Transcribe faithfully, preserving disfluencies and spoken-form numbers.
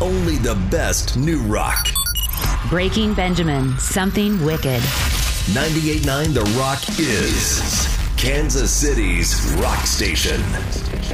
only the best new rock. Breaking Benjamin, something wicked. ninety-eight point nine The Rock is Kansas City's rock station.